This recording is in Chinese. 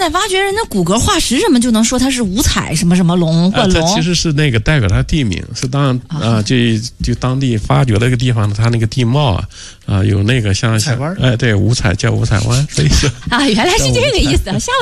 在挖掘人的骨骼化石什么，就能说它是五彩什么什么龙冠龙？ 它其实是那个代表它地名，是就当地发掘那个地方，它那个地貌有那个像彩湾， 对，五彩叫五彩湾，所以是原来是这个意思。下